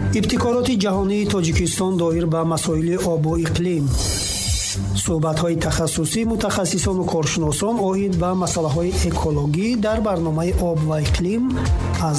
ابتکارات جهانی تاجیکستان دایر به مسائل آب و اقلیم. صحبت‌های تخصصی متخصصان و کارشناسان آید به مسائل اکولوژی در برنامه آب و اقلیم از